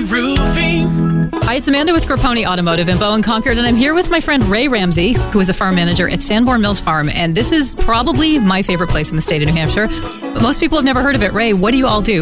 Roofing. Hi, it's Amanda with Grapponi Automotive in Bowen Concord, and I'm here with my friend Ray Ramsey, who is a farm manager at Sanborn Mills Farm. And this is probably my favorite place in the state of New Hampshire. But most people have never heard of it. Ray, what do you all do?